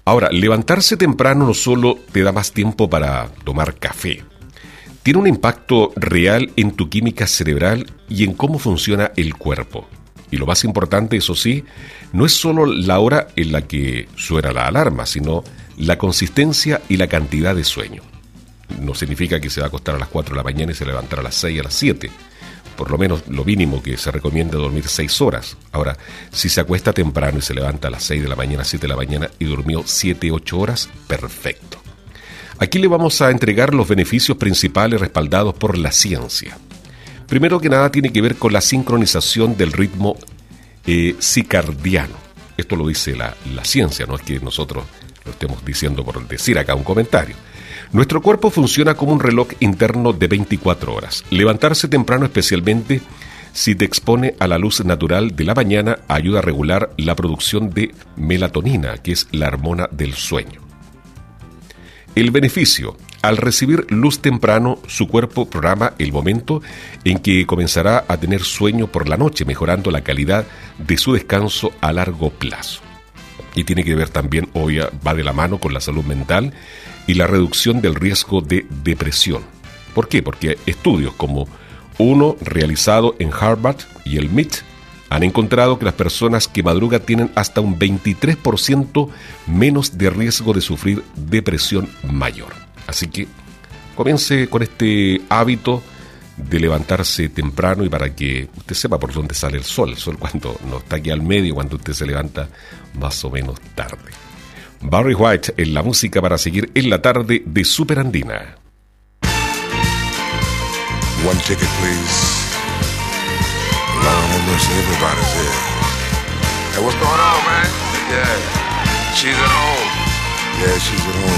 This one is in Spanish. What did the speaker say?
Ahora, levantarse temprano no solo te da más tiempo para tomar café, tiene un impacto real en tu química cerebral y en cómo funciona el cuerpo. Y lo más importante, eso sí, no es solo la hora en la que suena la alarma, sino la consistencia y la cantidad de sueño. No significa que se va a acostar a las 4 de la mañana y se levantará a las 6, a las 7. Por lo menos lo mínimo que se recomienda es dormir 6 horas. Ahora, si se acuesta temprano y se levanta a las 6 de la mañana, 7 de la mañana y durmió 7, 8 horas, perfecto. Aquí le vamos a entregar los beneficios principales respaldados por la ciencia. Primero que nada tiene que ver con la sincronización del ritmo circadiano. Esto lo dice la ciencia, no es que nosotros lo estemos diciendo por decir acá un comentario. Nuestro cuerpo funciona como un reloj interno de 24 horas. Levantarse temprano, especialmente si te expone a la luz natural de la mañana, ayuda a regular la producción de melatonina, que es la hormona del sueño. El beneficio: al recibir luz temprano, su cuerpo programa el momento en que comenzará a tener sueño por la noche, mejorando la calidad de su descanso a largo plazo. Y tiene que ver también, va de la mano con la salud mental y la reducción del riesgo de depresión. ¿Por qué? Porque estudios como uno realizado en Harvard y el MIT han encontrado que las personas que madrugan tienen hasta un 23% menos de riesgo de sufrir depresión mayor. Así que comience con este hábito de levantarse temprano y para que usted sepa por dónde sale el sol cuando no está aquí al medio, cuando usted se levanta más o menos tarde. Barry White en la música para seguir en la tarde de Super Andina. One ticket, please. Lord have mercy, everybody's here. Hey, what's going on, man? Yeah, she's at home. Yeah, she's at home.